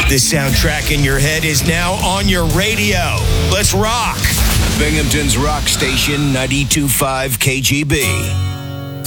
The soundtrack in your head is now on your radio. Let's rock. Binghamton's Rock Station 92.5 KGB.